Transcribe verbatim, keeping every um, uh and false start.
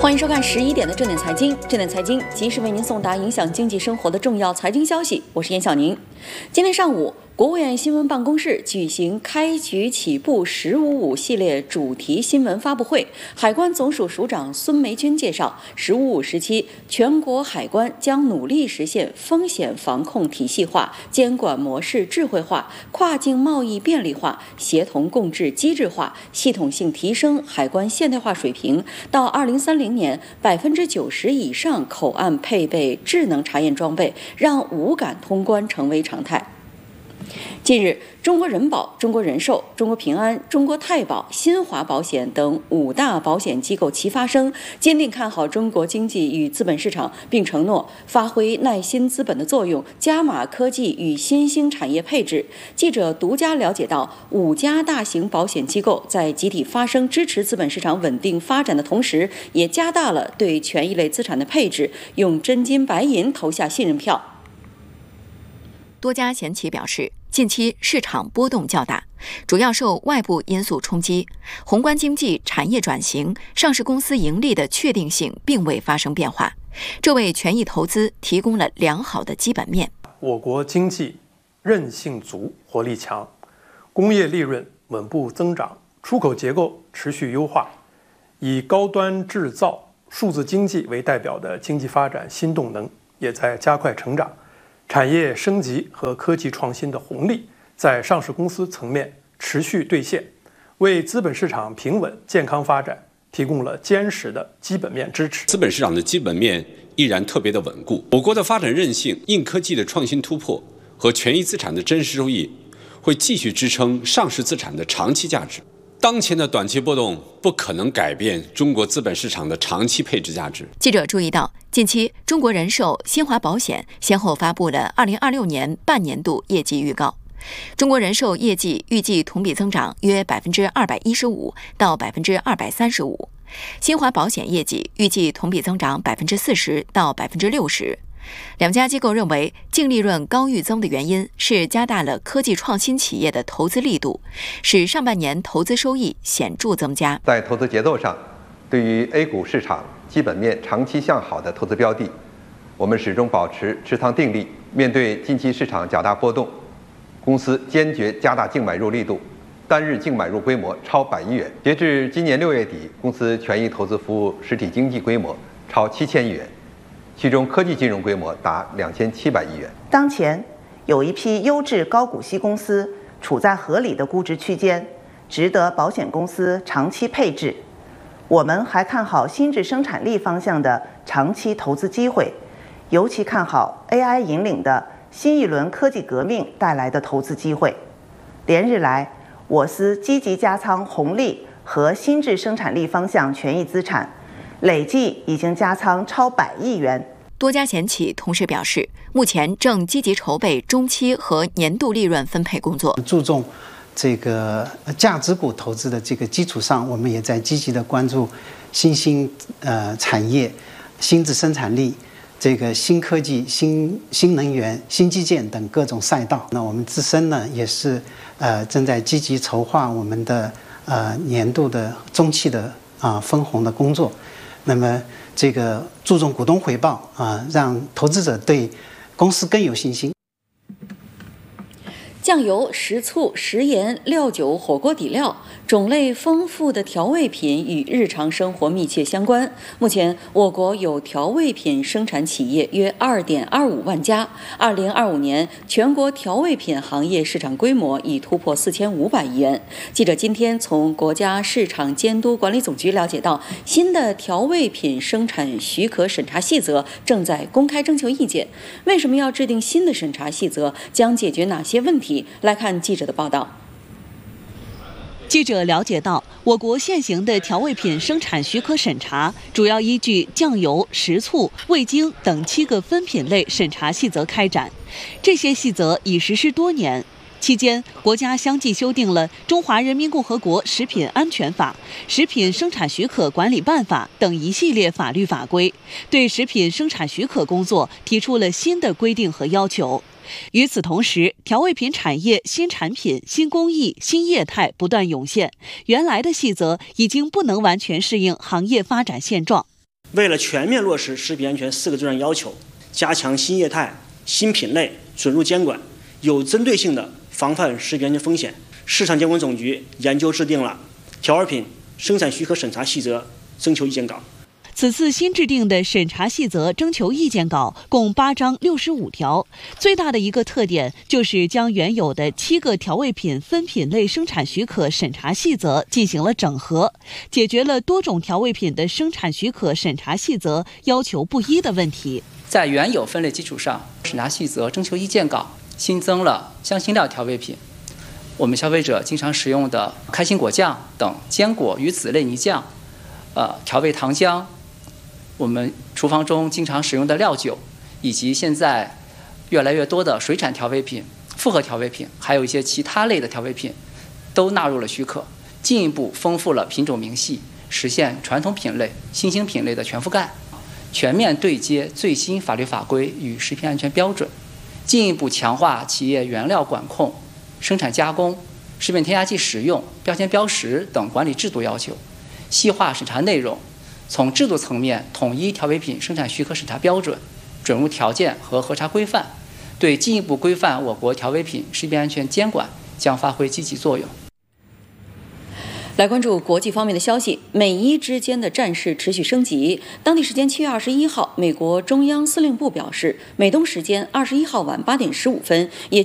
欢迎收看十一点的正点财经，正点财经及时为您送达影响经济生活的重要财经消息。我是严晓宁。今天上午，国务院新闻办公室举行开局起步十五五系列主题新闻发布会。海关总署署长孙梅军介绍，十五五时期，全国海关将努力实现风险防控体系化、监管模式智慧化、跨境贸易便利化、协同共治机制化，系统性提升海关现代化水平。到二零三零年，百分之九十以上口岸配备智能查验装备，让无感通关成为常态。近日，中国人保、中国人寿、中国平安、中国太保、新华保险等五大保险机构齐发声，坚定看好中国经济与资本市场，并承诺发挥耐心资本的作用，加码科技与新兴产业配置。记者独家了解到，五家大型保险机构在集体发声支持资本市场稳定发展的同时，也加大了对权益类资产的配置，用真金白银投下信任票。 多家险企表示，近期市场波动较大，主要受外部因素冲击，宏观经济、产业转型、上市公司盈利的确定性并未发生变化，这为权益投资提供了良好的基本面。 我国经济韧性足、活力强，工业利润稳步增长，出口结构持续优化，以高端制造、数字经济为代表的经济发展新动能也在加快成长。产业升级和科技创新的红利在上市公司层面持续兑现，为资本市场平稳健康发展提供了坚实的基本面支持。 资本市场的基本面依然特别的稳固，我国的发展韧性、硬科技的创新突破和权益资产的真实收益会继续支撑上市资产的长期价值。当前的短期波动不可能改变中国资本市场的长期配置价值。 记者注意到，近期中国人寿、新华保险先后发布了二零二六年半年度业绩预告。中国人寿业绩预计同比增长约百分之二百一十五到百分之二百三十五，新华保险业绩预计同比增长百分之四十到百分之六十。两家机构认为，净利润高预增的原因是加大了科技创新企业的投资力度，使上半年投资收益显著增加。 在投资节奏上，对于 A 股市场基本面长期向好的投资标的，我们始终保持持仓定力。面对近期市场较大波动，公司坚决加大净买入力度，单日净买入规模超百亿元。截至今年六月底，公司权益投资服务实体经济规模超七千亿元。其中科技金融规模达两千七百亿元。 当前有一批优质高股息公司处在合理的估值区间，值得保险公司长期配置。我们还看好新质生产力方向的长期投资机会，尤其看好 A I 引领的新一轮科技革命带来的投资机会。连日来，我司积极加仓红利和新质生产力方向权益资产，累计已经加仓超百亿元。 多家险企同时表示，目前正积极筹备中期和年度利润分配工作。 注重这个价值股投资的这个基础上，我们也在积极的关注新兴呃产业、新质生产力、这个新科技、新新能源、新基建等各种赛道。那我们自身呢，也是呃正在积极筹划我们的呃年度的中期的啊、呃、分红的工作。那么，这个注重股东回报啊，让投资者对公司更有信心。 酱油、食醋、食盐、料酒、火锅底料种类丰富的调味品与日常生活密切相关。目前，我国有调味品生产企业约二点二五万家。二零二五年，全国调味品行业市场规模已突破四千五百亿元。记者今天从国家市场监督管理总局了解到，新的调味品生产许可审查细则正在公开征求意见。为什么要制定新的审查细则？将解决哪些问题？来看记者的报道。 记者了解到，我国现行的调味品生产许可审查主要依据酱油、食醋、味精等七个分品类审查细则开展，这些细则已实施多年。期间，国家相继修订了《中华人民共和国食品安全法》《食品生产许可管理办法》等一系列法律法规，对食品生产许可工作提出了新的规定和要求。与此同时，调味品产业新产品、新工艺、新业态不断涌现，原来的细则已经不能完全适应行业发展现状。 为了全面落实食品安全四个重要要求，加强新业态、新品类准入监管，有针对性的防范食品安全风险，市场监管总局研究制定了调味品生产许可审查细则征求意见稿。 此次新制定的审查细则征求意见稿共八章六十五条，最大的一个特点就是将原有的七个调味品分品类生产许可审查细则进行了整合，解决了多种调味品的生产许可审查细则要求不一的问题。 在原有分类基础上，审查细则征求意见稿新增了香辛料调味品，我们消费者经常使用的开心果酱等坚果与籽类泥酱，呃，调味糖浆。我们厨房中经常使用的料酒，以及现在越来越多的水产调味品、复合调味品，还有一些其他类的调味品，都纳入了许可，进一步丰富了品种明细，实现传统品类、新兴品类的全覆盖，全面对接最新法律法规与食品安全标准，进一步强化企业原料管控、生产加工、食品添加剂使用、标签标识等管理制度要求，细化审查内容。从制度层面统一调味品生产许可审查标准、准入条件和核查规范，对进一步规范我国调味品食品安全监管将发挥积极作用。 来关注国际方面的消息，美伊之间的战事持续升级。当地时间七月二十一号，美国中央司令部表示，美东时间二十一号晚八点十五分，也